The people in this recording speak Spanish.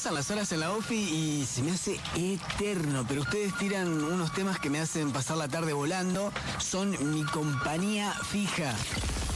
pasan las horas en la OFI y se me hace eterno, pero ustedes tiran unos temas que me hacen pasar la tarde volando. Son mi compañía fija.